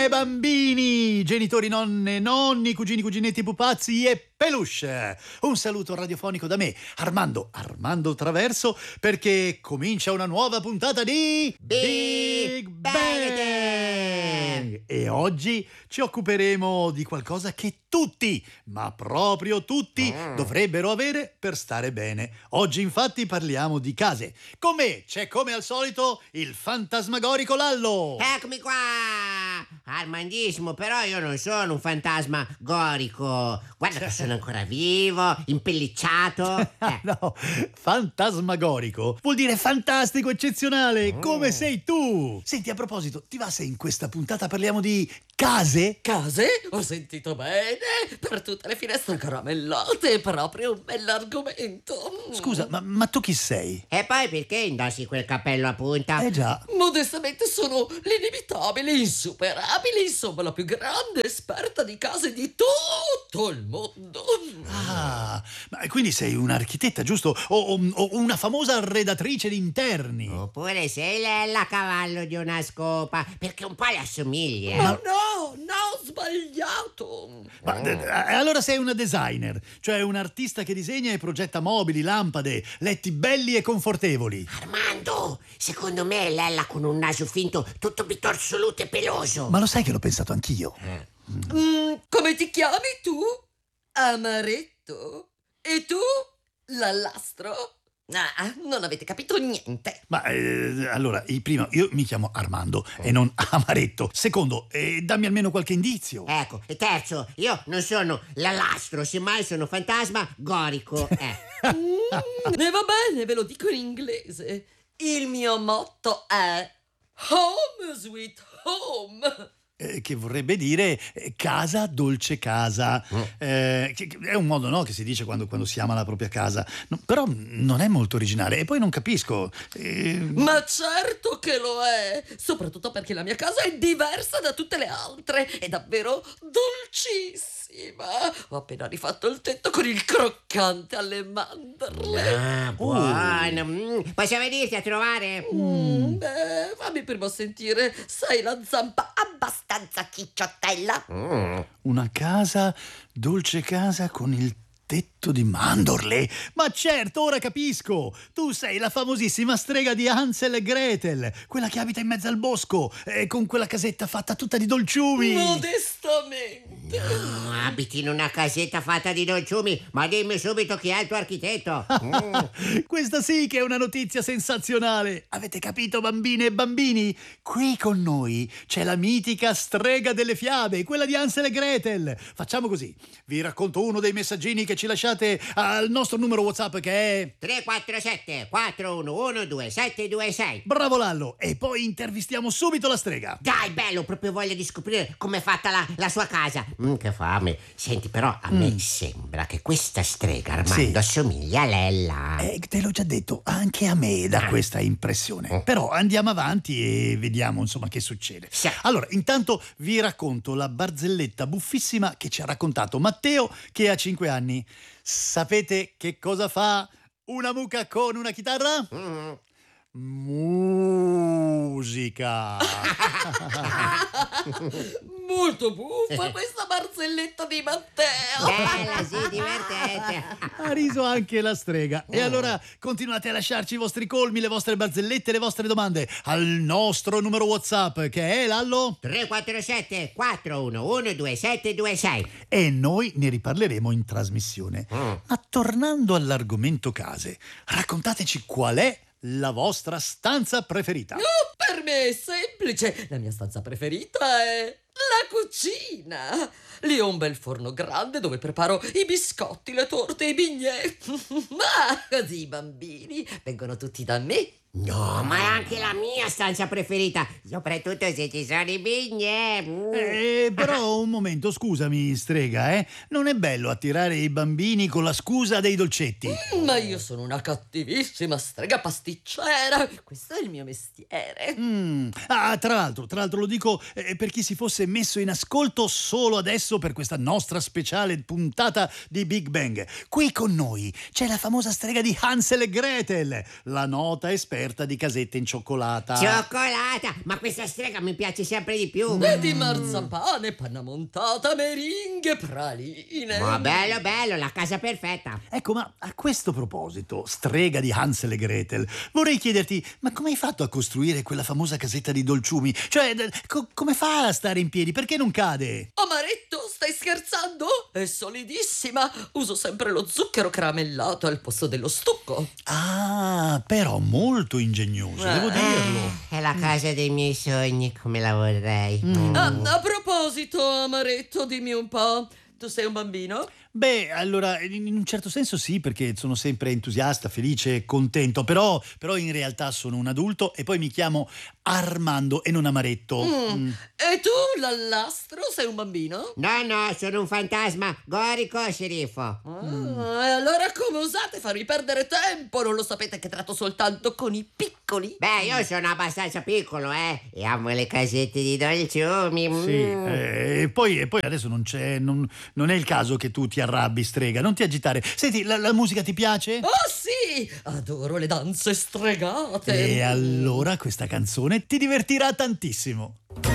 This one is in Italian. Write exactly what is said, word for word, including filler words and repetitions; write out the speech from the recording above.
e bambini, genitori, nonne, nonni, cugini, cuginetti, pupazzi e peluche. Un saluto radiofonico da me, Armando, Armando Traverso, perché comincia una nuova puntata di Big Bang. E oggi ci occuperemo di qualcosa che tutti, ma proprio tutti, Mm. dovrebbero avere per stare bene. Oggi infatti parliamo di case. Con me c'è come al solito il fantasmagorico Lallo. Eccomi qua, Armandissimo, però io non sono un fantasma gorico. Guarda che sono ancora vivo, impellicciato. Eh. No, fantasmagorico vuol dire fantastico, eccezionale, Mm. come sei tu. Senti, a proposito, ti va se in questa puntata parliamo di case? Case? Ho sentito bene. Per tutte le finestre caramellate è proprio un bell'argomento. Scusa, ma, ma tu chi sei? E poi perché indossi quel cappello a punta? Eh già. Modestamente sono l'inimitabile, insuperabile, insomma la più grande esperta di case di tutto il mondo. Ah, ma quindi sei un'architetta, giusto? O, o- o una famosa redattrice di interni? Oppure sei Lella a cavallo di una scopa, perché un po' le assomigli, eh? Ma no, no, ho sbagliato. Ma, d- d- allora sei una designer, cioè un artista che disegna e progetta mobili, lampade, letti belli e confortevoli. Armando, secondo me è Lella con un naso finto tutto bitorzoluto e peloso. Ma lo sai che l'ho pensato anch'io? Mm, come ti chiami tu? Amaretto? E tu? Lallastro? Ah, non avete capito niente. Ma eh, allora, il primo, io mi chiamo Armando e non Amaretto. Secondo, eh, dammi almeno qualche indizio. Ecco, e terzo, io non sono Lallastro, semmai sono fantasma gorico. Eh. Mm, e va bene, ve lo dico in inglese. Il mio motto è Home Sweet Home. Eh, che vorrebbe dire eh, casa, dolce casa. Eh, che- che è un modo, no, che si dice quando, quando si ama la propria casa. No, però non è molto originale. E poi non capisco. eh, Ma certo che lo è, soprattutto perché la mia casa è diversa da tutte le altre, è davvero dolcissima. Ho appena rifatto il tetto con il croccante alle mandorle. Ah, buono. Mm, Posso venirti a trovare? Mm, beh, fammi prima sentire, sei la zampa abbastanza chicciottella? Mm. Una casa, dolce casa con il tetto di mandorle? Ma certo, ora capisco! Tu sei la famosissima strega di Hansel e Gretel, quella che abita in mezzo al bosco, eh, con quella casetta fatta tutta di dolciumi. Modestamente. No, abiti in una casetta fatta di dolciumi, ma dimmi subito chi è il tuo architetto. Mm. Questa sì che è una notizia sensazionale. Avete capito, bambine e bambini? Qui con noi c'è la mitica strega delle fiabe, quella di Hansel e Gretel. Facciamo così, vi racconto uno dei messaggini che ci lasciate al nostro numero WhatsApp, che è... tre quattro sette quattro uno uno due sette due sei. Bravo Lallo! E poi intervistiamo subito la strega. Dai, bello, ho proprio voglia di scoprire com'è fatta la, la sua casa. Mm, che fame. Senti, però a me sembra che questa strega, Armando, Sì. assomiglia a Lella. Eh, te l'ho già detto, anche a me dà Ah. questa impressione. Oh. Però andiamo avanti e vediamo insomma che succede. Sì. Allora, intanto vi racconto la barzelletta buffissima che ci ha raccontato Matteo, che ha cinque anni. Sapete che cosa fa una mucca con una chitarra? Mm. Musica. Molto buffa questa barzelletta di Matteo. Bella, sì, divertente. Ha riso anche la strega. E allora continuate a lasciarci i vostri colmi, le vostre barzellette, le vostre domande al nostro numero WhatsApp, che è Lallo. tre quattro sette quattro uno uno due sette due sei. E noi ne riparleremo in trasmissione. Mm. Ma tornando all'argomento case, raccontateci qual è la vostra stanza preferita. Oh, per me è semplice. La mia stanza preferita è la cucina. Lì ho un bel forno grande dove preparo i biscotti, le torte e i bignè. Ma così i bambini vengono tutti da me. No, ma è anche la mia stanza preferita, soprattutto se ci sono i bignè. Mm. Eh, però un momento, scusami, strega, eh? Non è bello attirare i bambini con la scusa dei dolcetti. Ma io sono una cattivissima strega pasticcera. Questo è il mio mestiere. Mm. Ah, tra l'altro, tra l'altro lo dico eh, per chi si fosse messo in ascolto solo adesso per questa nostra speciale puntata di Big Bang. Qui con noi c'è la famosa strega di Hansel e Gretel, la nota esperta offerta di casette in cioccolata. Cioccolata! Ma questa strega mi piace sempre di più. E di marzapane, panna montata, meringhe, praline. Ma bello, bello, la casa perfetta. Ecco, ma a questo proposito, strega di Hansel e Gretel, vorrei chiederti, ma come hai fatto a costruire quella famosa casetta di dolciumi? Cioè, d- co- come fa a stare in piedi? Perché non cade? Amaretto, stai scherzando? È solidissima. Uso sempre lo zucchero caramellato al posto dello stucco. Ah, però molto ingegnoso, devo Eh. dirlo. È la casa dei miei sogni, come la vorrei. Ah, a proposito, Amaretto, dimmi un po'. Tu sei un bambino? Beh, allora, in in un certo senso sì, perché sono sempre entusiasta, felice, contento, però, però in realtà sono un adulto e poi mi chiamo Armando e non Amaretto. Mm. E tu, l'allastro, sei un bambino? No, no, sono un fantasma. Gorico, sceriffo. Ah, e allora come osate farmi perdere tempo? Non lo sapete che tratto soltanto con i piccoli? Beh, io sono abbastanza piccolo, eh. E amo le casette di dolciumi. Sì, Mm. eh, e poi, e poi adesso non c'è, non, non è il caso che tu ti arrabbi, strega, non ti agitare. Senti, la, la musica ti piace? Oh sì! Adoro le danze stregate. E allora questa canzone ti divertirà tantissimo.